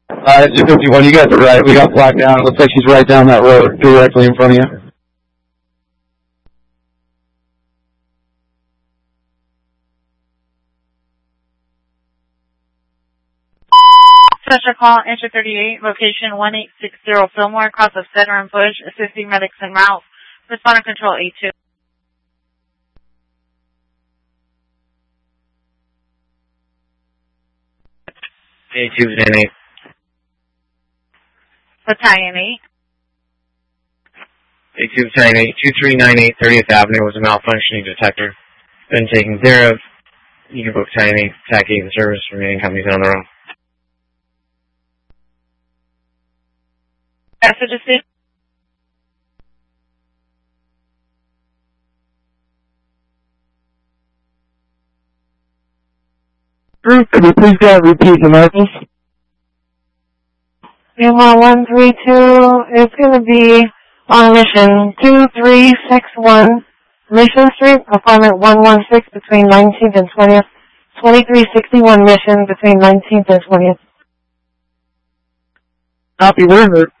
It's 251. You guys are right. We got blacked out. It looks like she's right down that road, directly in front of you. Special call, Enter 38, location 1860 Fillmore, cross of Center and Bush, assisting medics en route. Responder control A2. A2 is in 8. Battalion 8. A2 Battalion 8, 2398 30th Avenue was a malfunctioning detector. Been taken care of. You can book Battalion 8, TAC 8 in service, remaining companies on their own. Message received. Group, could you please repeat the medicals? Lima 132 is going to be on mission 2361 Mission Street, apartment 116 between 19th and 20th. 2361 Mission between 19th and 20th. Copy, where is it?